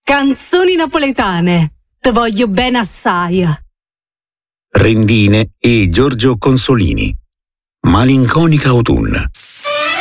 Canzoni napoletane. Te voglio bene assai. Rendine e Giorgio Consolini. Malinconica autunna.